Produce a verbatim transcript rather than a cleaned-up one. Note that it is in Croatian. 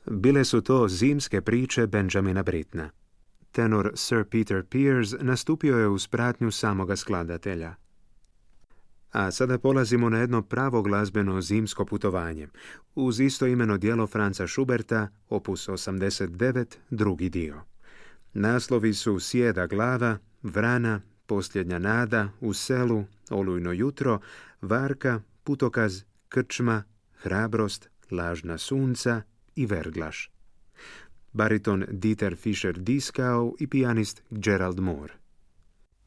Bile su to zimske priče Benjamina Brittna. Tenor Sir Peter Pears nastupio je uz pratnju samoga skladatelja. A sada polazimo na jedno pravo glazbeno zimsko putovanje, uz istoimeno djelo Franza Schuberta, opus osamdeset devet, drugi dio. Naslovi su Sjeda glava, Vrana, Posljednja nada, U selu, Olujno jutro, Varka, Putokaz, Krčma, Hrabrost, Lažna sunca i Verglaš. Bariton Dieter Fischer-Dieskau i pijanist Gerald Moore.